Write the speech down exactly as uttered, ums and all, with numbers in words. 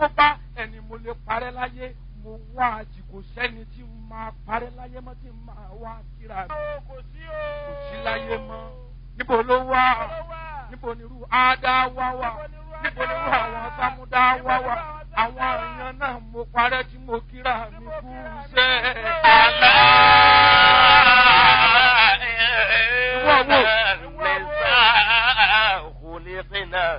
ó bá ẹni mo lè parẹ́ láyé mo wá àjìkò sẹ́ni tí máa parẹ́ láyé mọ́ tí máa wá kíra mi. kò sí o. kò sí láyé mọ́. níbo ló wà? níbo ni irú ádá wá wà? níbo ni irú àwọn sámúdá wá wà? àwọn èèyàn náà mo parẹ́ tí mo kíra mi kú sẹ́ẹ̀.